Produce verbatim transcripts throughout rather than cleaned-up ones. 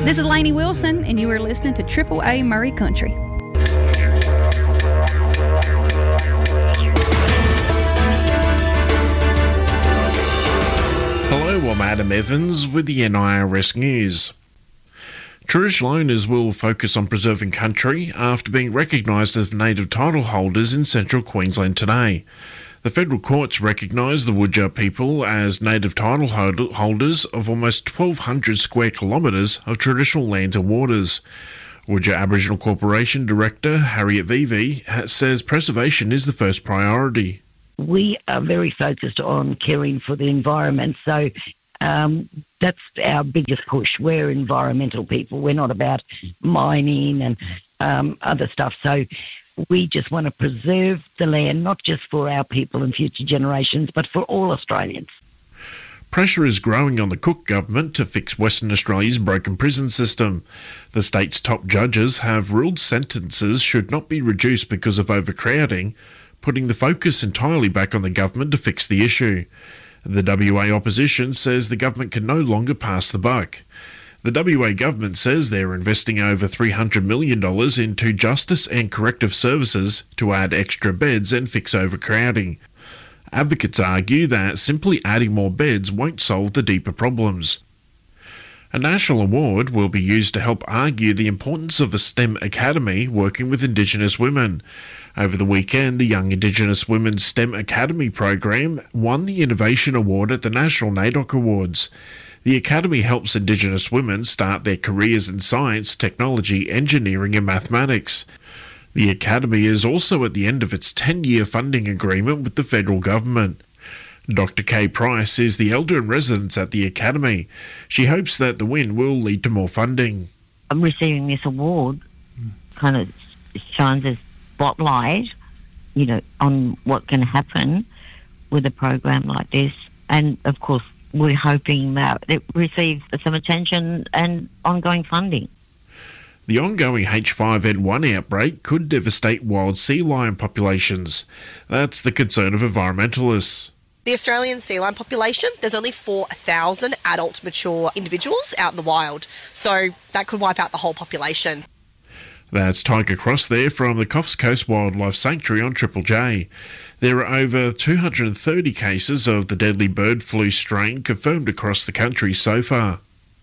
This is Lainey Wilson, and you are listening to Triple A Murray Country. Hello, I'm Adam Evans with the N I R S News. Traditional owners will focus on preserving country after being recognised as native title holders in central Queensland today. The federal courts recognised the Wodja people as native title holders of almost twelve hundred square kilometres of traditional lands and waters. Wodja Aboriginal Corporation Director Harriet Vivi says preservation is the first priority. We are very focused on caring for the environment, so um, that's our biggest push. We're environmental people. We're not about mining and um, other stuff. So we just want to preserve the land, not just for our people and future generations, but for all Australians. Pressure is growing on the Cook government to fix Western Australia's broken prison system. The state's top judges have ruled sentences should not be reduced because of overcrowding, putting the focus entirely back on the government to fix the issue. The W A opposition says the government can no longer pass the buck. The W A government says they're investing over three hundred million dollars into justice and corrective services to add extra beds and fix overcrowding. Advocates argue that simply adding more beds won't solve the deeper problems. A national award will be used to help argue the importance of a STEM academy working with Indigenous women. Over the weekend, the Young Indigenous Women's STEM Academy program won the Innovation Award at the National NAIDOC Awards. The Academy helps Indigenous women start their careers in science, technology, engineering and mathematics. The Academy is also at the end of its ten-year funding agreement with the federal government. Doctor Kay Price is the Elder-in-Residence at the Academy. She hopes that the win will lead to more funding. Receiving this award kind of shines a spotlight, you know, on what can happen with a program like this. And, of course, we're hoping that it receives some attention and ongoing funding. The ongoing H five N one outbreak could devastate wild sea lion populations. That's the concern of environmentalists. The Australian sea lion population, there's only four thousand adult mature individuals out in the wild, so that could wipe out the whole population. That's Tiger Cross there from the Coffs Coast Wildlife Sanctuary on Triple J. There are over two hundred thirty cases of the deadly bird flu strain confirmed across the country so far.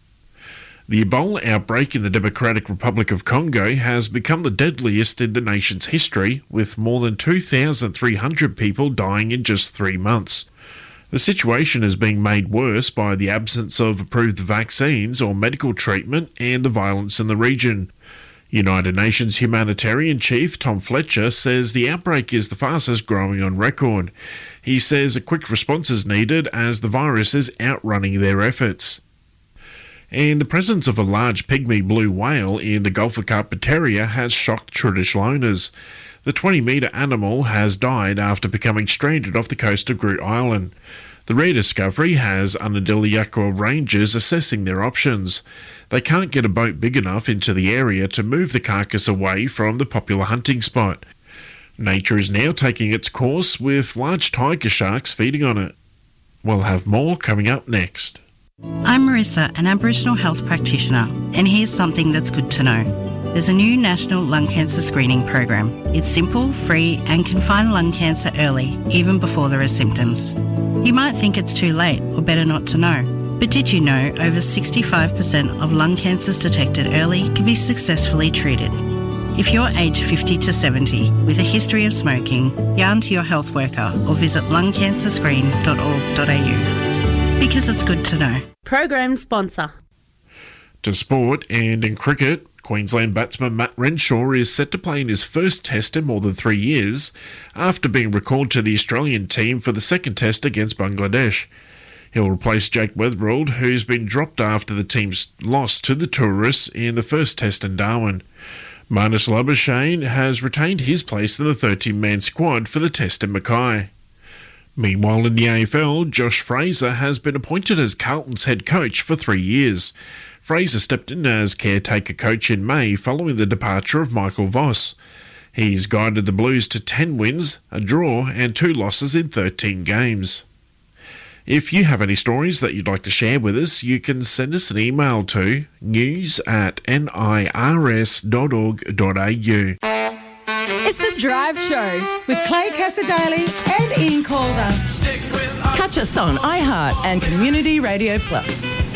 The Ebola outbreak in the Democratic Republic of Congo has become the deadliest in the nation's history, with more than two thousand three hundred people dying in just three months. The situation is being made worse by the absence of approved vaccines or medical treatment and the violence in the region. United Nations humanitarian chief Tom Fletcher says the outbreak is the fastest growing on record. He says a quick response is needed as the virus is outrunning their efforts. And the presence of a large pygmy blue whale in the Gulf of Carpentaria has shocked traditional owners. The twenty-metre animal has died after becoming stranded off the coast of Groote Island. The rare discovery has Unadilla rangers assessing their options. They can't get a boat big enough into the area to move the carcass away from the popular hunting spot. Nature is now taking its course with large tiger sharks feeding on it. We'll have more coming up next. I'm Marissa, an Aboriginal health practitioner, and here's something that's good to know. There's a new national lung cancer screening program. It's simple, free, and can find lung cancer early, even before there are symptoms. You might think it's too late or better not to know, but did you know over sixty-five percent of lung cancers detected early can be successfully treated? If you're aged fifty to seventy with a history of smoking, yarn to your health worker or visit lung cancer screen dot org dot a u. Because it's good to know. Program sponsor. To sport, and in cricket, Queensland batsman Matt Renshaw is set to play in his first test in more than three years after being recalled to the Australian team for the second test against Bangladesh. He'll replace Jake Weatherald, who's been dropped after the team's loss to the Tourists in the first test in Darwin. Marnus Labuschagne has retained his place in the thirteen-man squad for the test in Mackay. Meanwhile, in the A F L, Josh Fraser has been appointed as Carlton's head coach for three years. Fraser stepped in as caretaker coach in May following the departure of Michael Voss. He's guided the Blues to ten wins, a draw and two losses in thirteen games. If you have any stories that you'd like to share with us, you can send us an email to news at nirs dot org dot a u. It's The Drive Show with Clay Cassadaly and Ian Calder. Catch us on iHeart and Community Radio Plus.